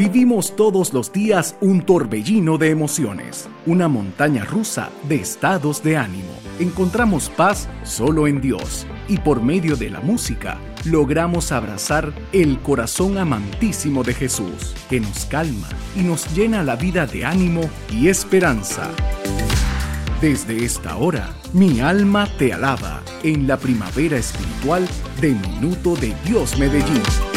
Vivimos todos los días un torbellino de emociones, una montaña rusa de estados de ánimo. Encontramos paz solo en Dios y por medio de la música logramos abrazar el corazón amantísimo de Jesús, que nos calma y nos llena la vida de ánimo y esperanza. Desde esta hora, mi alma te alaba en la primavera espiritual de Minuto de Dios Medellín.